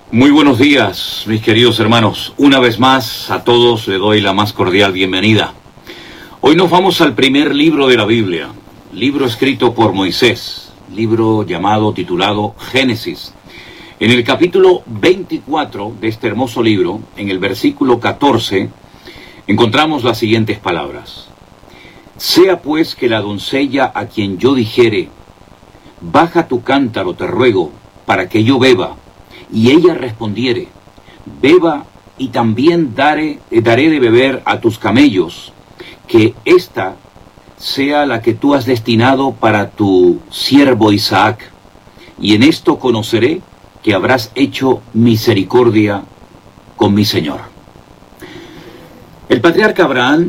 Muy buenos días, mis queridos hermanos. Una vez más, a todos les doy la más cordial bienvenida. Hoy nos vamos al primer libro de la Biblia, libro escrito por Moisés, libro titulado Génesis. En el capítulo 24 de este hermoso libro, en el versículo 14, encontramos las siguientes palabras. Sea pues que la doncella a quien yo dijere, baja tu cántaro, te ruego, para que yo beba, y ella respondiere, beba, y también daré de beber a tus camellos, que ésta sea la que tú has destinado para tu siervo Isaac, y en esto conoceré que habrás hecho misericordia con mi Señor. El patriarca Abraham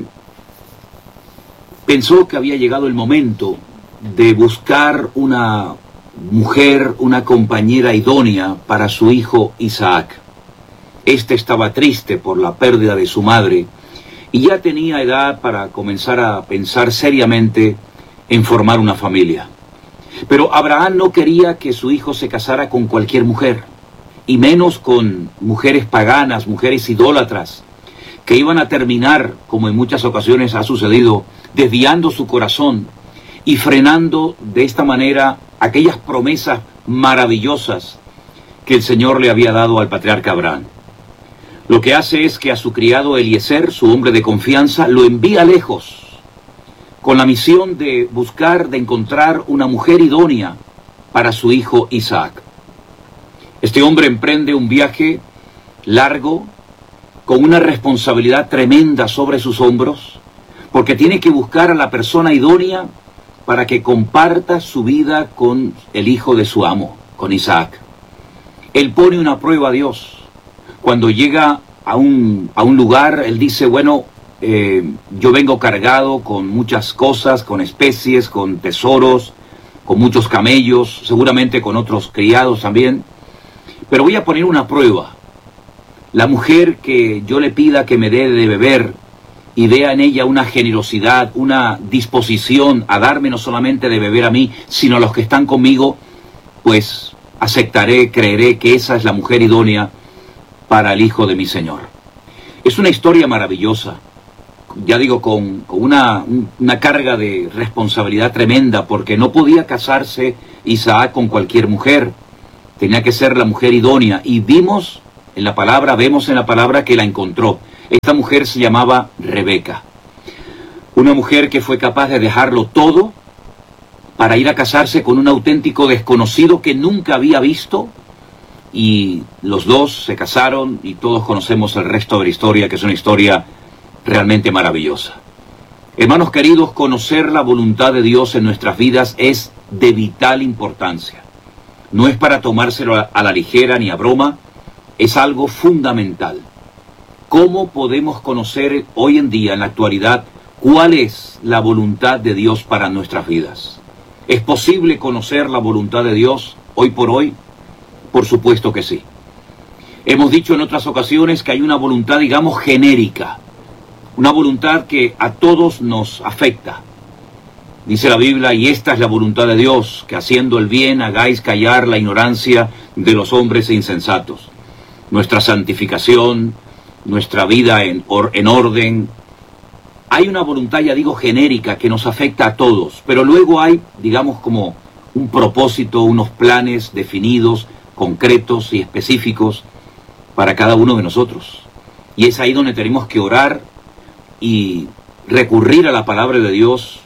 pensó que había llegado el momento de buscar una mujer, una compañera idónea para su hijo Isaac. Este estaba triste por la pérdida de su madre y ya tenía edad para comenzar a pensar seriamente en formar una familia. Pero Abraham no quería que su hijo se casara con cualquier mujer, y menos con mujeres paganas, mujeres idólatras, que iban a terminar, como en muchas ocasiones ha sucedido, desviando su corazón y frenando de esta manera aquellas promesas maravillosas que el Señor le había dado al patriarca Abraham. Lo que hace es que a su criado Eliezer, su hombre de confianza, lo envía lejos, con la misión de buscar, de encontrar una mujer idónea para su hijo Isaac. Este hombre emprende un viaje largo, con una responsabilidad tremenda sobre sus hombros, porque tiene que buscar a la persona idónea para que comparta su vida con el hijo de su amo, con Isaac. Él pone una prueba a Dios. Cuando llega a un lugar, él dice, yo vengo cargado con muchas cosas, con especies, con tesoros, con muchos camellos, seguramente con otros criados también, pero voy a poner una prueba. La mujer que yo le pida que me dé de beber y vea en ella una generosidad, una disposición a darme no solamente de beber a mí, sino a los que están conmigo, pues aceptaré, creeré que esa es la mujer idónea para el hijo de mi Señor. Es una historia maravillosa, ya digo, con una carga de responsabilidad tremenda, porque no podía casarse Isaac con cualquier mujer, tenía que ser la mujer idónea, y vemos en la palabra que la encontró. Esta mujer se llamaba Rebeca, una mujer que fue capaz de dejarlo todo para ir a casarse con un auténtico desconocido que nunca había visto, y los dos se casaron y todos conocemos el resto de la historia, que es una historia realmente maravillosa. Hermanos queridos, conocer la voluntad de Dios en nuestras vidas es de vital importancia. No es para tomárselo a la ligera ni a broma, es algo fundamental. ¿Cómo podemos conocer hoy en día, en la actualidad, cuál es la voluntad de Dios para nuestras vidas? ¿Es posible conocer la voluntad de Dios hoy por hoy? Por supuesto que sí. Hemos dicho en otras ocasiones que hay una voluntad, digamos, genérica, una voluntad que a todos nos afecta. Dice la Biblia, y esta es la voluntad de Dios, que haciendo el bien hagáis callar la ignorancia de los hombres insensatos. Nuestra santificación, nuestra vida en orden. Hay una voluntad, ya digo, genérica que nos afecta a todos, pero luego hay, digamos, como un propósito, unos planes definidos, concretos y específicos para cada uno de nosotros. Y es ahí donde tenemos que orar y recurrir a la palabra de Dios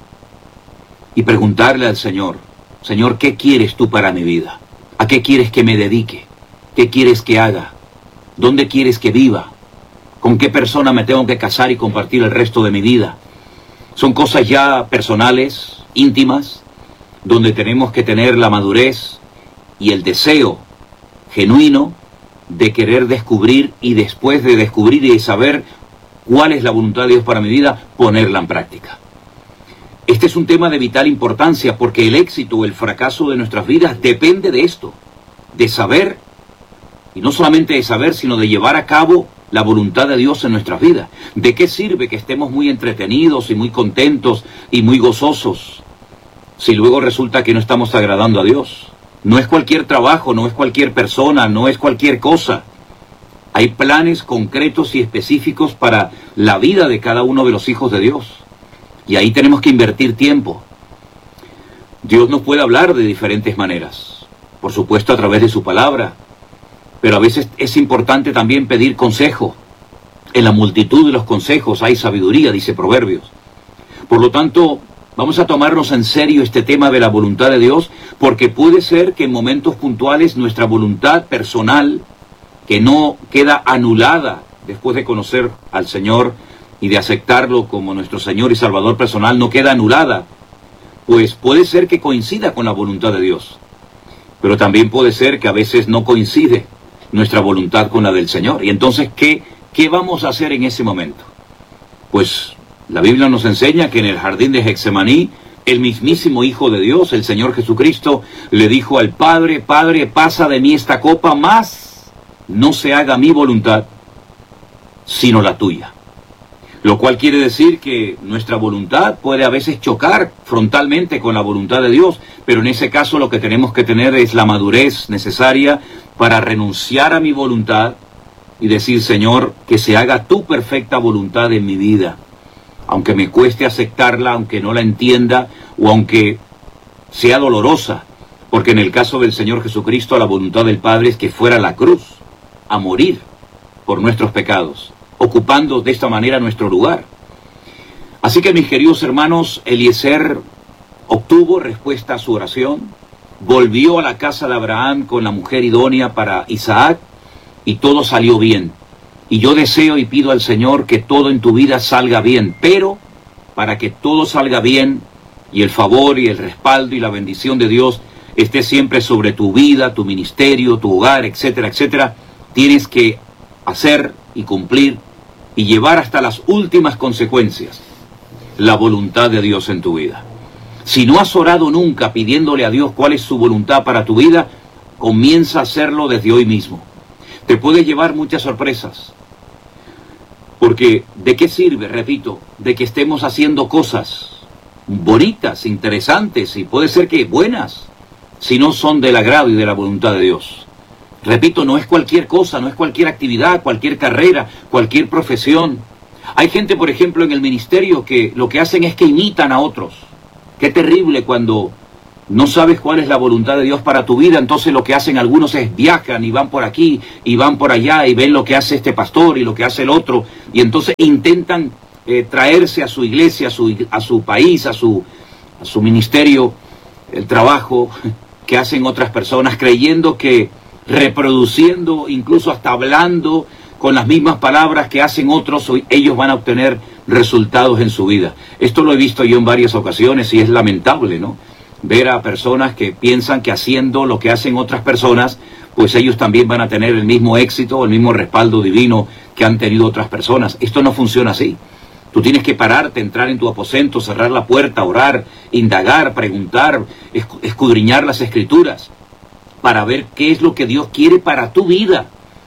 y preguntarle al Señor, Señor, ¿qué quieres tú para mi vida? ¿A qué quieres que me dedique? ¿Qué quieres que haga? ¿Dónde quieres que viva? ¿Con qué persona me tengo que casar y compartir el resto de mi vida? Son cosas ya personales, íntimas, donde tenemos que tener la madurez y el deseo genuino de querer descubrir, y después de descubrir y de saber cuál es la voluntad de Dios para mi vida, ponerla en práctica. Este es un tema de vital importancia, porque el éxito o el fracaso de nuestras vidas depende de esto, de saber, y no solamente de saber, sino de llevar a cabo la voluntad de Dios en nuestras vidas. ¿De qué sirve que estemos muy entretenidos y muy contentos y muy gozosos si luego resulta que no estamos agradando a Dios? No es cualquier trabajo, no es cualquier persona, no es cualquier cosa. Hay planes concretos y específicos para la vida de cada uno de los hijos de Dios. Y ahí tenemos que invertir tiempo. Dios nos puede hablar de diferentes maneras. Por supuesto a través de su palabra. Pero a veces es importante también pedir consejo. En la multitud de los consejos hay sabiduría, dice Proverbios. Por lo tanto, vamos a tomarnos en serio este tema de la voluntad de Dios, porque puede ser que en momentos puntuales nuestra voluntad personal, que no queda anulada después de conocer al Señor y de aceptarlo como nuestro Señor y Salvador personal, no queda anulada, pues puede ser que coincida con la voluntad de Dios. Pero también puede ser que a veces no coincide nuestra voluntad con la del Señor. Y entonces, ¿qué vamos a hacer en ese momento? Pues la Biblia nos enseña que en el jardín de Getsemaní, el mismísimo Hijo de Dios, el Señor Jesucristo, le dijo al Padre: Padre, pasa de mí esta copa, mas no se haga mi voluntad, sino la tuya. Lo cual quiere decir que nuestra voluntad puede a veces chocar frontalmente con la voluntad de Dios, pero en ese caso lo que tenemos que tener es la madurez necesaria para renunciar a mi voluntad y decir: Señor, que se haga tu perfecta voluntad en mi vida, aunque me cueste aceptarla, aunque no la entienda o aunque sea dolorosa, porque en el caso del Señor Jesucristo la voluntad del Padre es que fuera a la cruz a morir por nuestros pecados, ocupando de esta manera nuestro lugar. Así que, mis queridos hermanos, Eliezer obtuvo respuesta a su oración, volvió a la casa de Abraham con la mujer idónea para Isaac, y todo salió bien. Y yo deseo y pido al Señor que todo en tu vida salga bien, pero para que todo salga bien y el favor y el respaldo y la bendición de Dios esté siempre sobre tu vida, tu ministerio, tu hogar, etcétera, etcétera, tienes que hacer y cumplir y llevar hasta las últimas consecuencias la voluntad de Dios en tu vida. Si no has orado nunca pidiéndole a Dios cuál es su voluntad para tu vida, comienza a hacerlo desde hoy mismo. Te puede llevar muchas sorpresas. Porque ¿de qué sirve, repito, de que estemos haciendo cosas bonitas, interesantes y puede ser que buenas, si no son del agrado y de la voluntad de Dios? Repito, no es cualquier cosa, no es cualquier actividad, cualquier carrera, cualquier profesión. Hay gente, por ejemplo, en el ministerio que lo que hacen es que imitan a otros. Qué terrible cuando no sabes cuál es la voluntad de Dios para tu vida. Entonces lo que hacen algunos es viajan y van por aquí y van por allá y ven lo que hace este pastor y lo que hace el otro. Y entonces intentan traerse a su iglesia, a su país, a su ministerio, el trabajo que hacen otras personas, creyendo que reproduciendo, incluso hasta hablando con las mismas palabras que hacen otros, ellos van a obtener resultados en su vida. Esto lo he visto yo en varias ocasiones y es lamentable, ¿no? Ver a personas que piensan que haciendo lo que hacen otras personas, pues ellos también van a tener el mismo éxito o el mismo respaldo divino que han tenido otras personas. Esto no funciona así. Tú tienes que pararte, entrar en tu aposento, cerrar la puerta, orar, indagar, preguntar, escudriñar las Escrituras para ver qué es lo que Dios quiere para tu vida.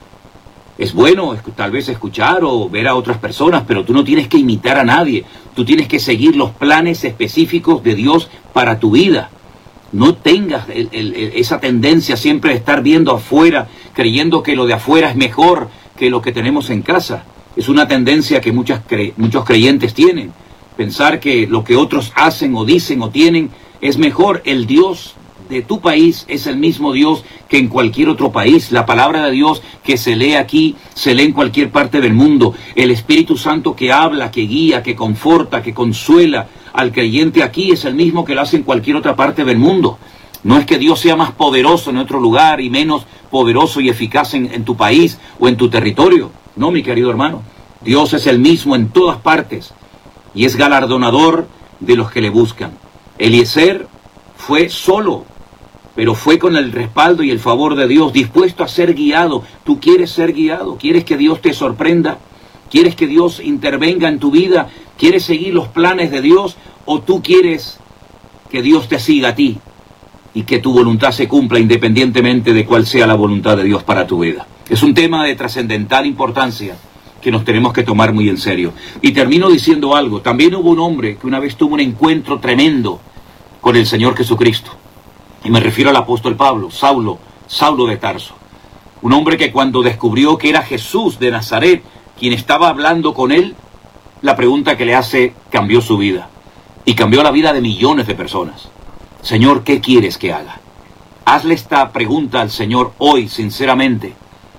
Es bueno tal vez escuchar o ver a otras personas, pero tú no tienes que imitar a nadie. Tú tienes que seguir los planes específicos de Dios para tu vida. No tengas esa tendencia siempre de estar viendo afuera, creyendo que lo de afuera es mejor que lo que tenemos en casa. Es una tendencia que muchos creyentes tienen. Pensar que lo que otros hacen o dicen o tienen es mejor. El Dios de tu país es el mismo Dios que en cualquier otro país. La palabra de Dios que se lee aquí, se lee en cualquier parte del mundo. El Espíritu Santo que habla, que guía, que conforta, que consuela al creyente aquí es el mismo que lo hace en cualquier otra parte del mundo. No es que Dios sea más poderoso en otro lugar y menos poderoso y eficaz en tu país o en tu territorio. No, mi querido hermano. Dios es el mismo en todas partes y es galardonador de los que le buscan. Eliezer fue solo, pero fue con el respaldo y el favor de Dios, dispuesto a ser guiado. ¿Tú quieres ser guiado? ¿Quieres que Dios te sorprenda? ¿Quieres que Dios intervenga en tu vida? ¿Quieres seguir los planes de Dios? ¿O tú quieres que Dios te siga a ti y que tu voluntad se cumpla independientemente de cuál sea la voluntad de Dios para tu vida? Es un tema de trascendental importancia que nos tenemos que tomar muy en serio. Y termino diciendo algo. También hubo un hombre que una vez tuvo un encuentro tremendo con el Señor Jesucristo. Y me refiero al apóstol Pablo, Saulo de Tarso. Un hombre que cuando descubrió que era Jesús de Nazaret quien estaba hablando con él, la pregunta que le hace cambió su vida. Y cambió la vida de millones de personas. Señor, ¿qué quieres que haga? Hazle esta pregunta al Señor hoy, sinceramente.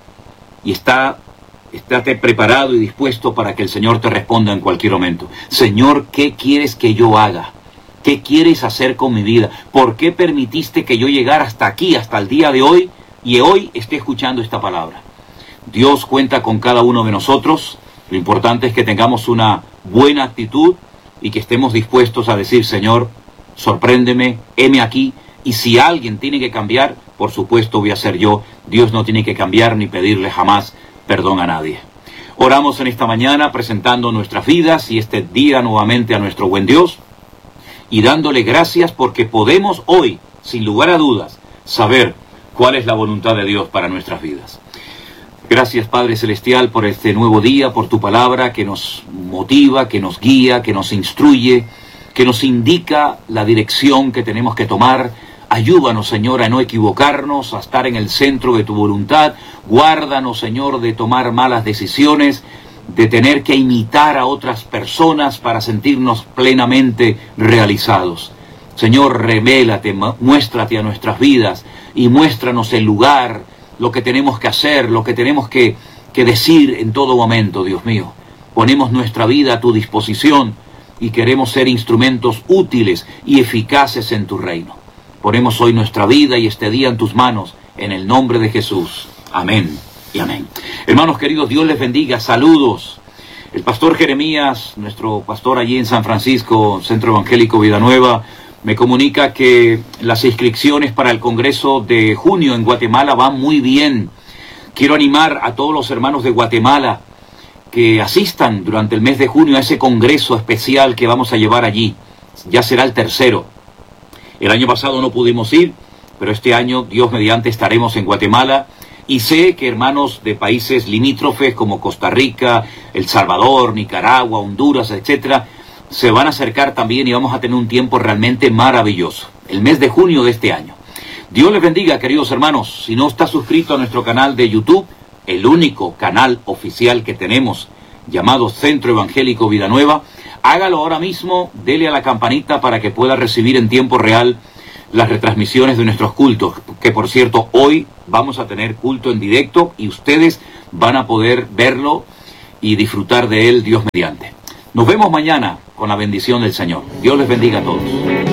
Y estate preparado y dispuesto para que el Señor te responda en cualquier momento. Señor, ¿qué quieres que yo haga? ¿Qué quieres hacer con mi vida? ¿Por qué permitiste que yo llegara hasta aquí, hasta el día de hoy, y hoy esté escuchando esta palabra? Dios cuenta con cada uno de nosotros. Lo importante es que tengamos una buena actitud y que estemos dispuestos a decir, Señor, sorpréndeme, heme aquí, y si alguien tiene que cambiar, por supuesto voy a ser yo. Dios no tiene que cambiar ni pedirle jamás perdón a nadie. Oramos en esta mañana presentando nuestras vidas y este día nuevamente a nuestro buen Dios y dándole gracias porque podemos hoy, sin lugar a dudas, saber cuál es la voluntad de Dios para nuestras vidas. Gracias, Padre Celestial, por este nuevo día, por tu palabra que nos motiva, que nos guía, que nos instruye, que nos indica la dirección que tenemos que tomar. Ayúdanos, Señor, a no equivocarnos, a estar en el centro de tu voluntad. Guárdanos, Señor, de tomar malas decisiones, de tener que imitar a otras personas para sentirnos plenamente realizados. Señor, revélate, muéstrate a nuestras vidas y muéstranos el lugar, lo que tenemos que hacer, lo que tenemos que decir en todo momento, Dios mío. Ponemos nuestra vida a tu disposición y queremos ser instrumentos útiles y eficaces en tu reino. Ponemos hoy nuestra vida y este día en tus manos, en el nombre de Jesús. Amén y amén. Hermanos queridos, Dios les bendiga. Saludos. El pastor Jeremías, nuestro pastor allí en San Francisco, Centro Evangélico Vida Nueva, me comunica que las inscripciones para el Congreso de junio en Guatemala van muy bien. Quiero animar a todos los hermanos de Guatemala que asistan durante el mes de junio a ese congreso especial que vamos a llevar allí. Ya será el tercero. El año pasado no pudimos ir, pero este año, Dios mediante, estaremos en Guatemala. Y sé que hermanos de países limítrofes como Costa Rica, El Salvador, Nicaragua, Honduras, etcétera, se van a acercar también y vamos a tener un tiempo realmente maravilloso. El mes de junio de este año. Dios les bendiga, queridos hermanos. Si no está suscrito a nuestro canal de YouTube, el único canal oficial que tenemos, llamado Centro Evangélico Vida Nueva, hágalo ahora mismo, dele a la campanita para que pueda recibir en tiempo real las retransmisiones de nuestros cultos, que por cierto, hoy vamos a tener culto en directo y ustedes van a poder verlo y disfrutar de él, Dios mediante. Nos vemos mañana con la bendición del Señor. Dios les bendiga a todos.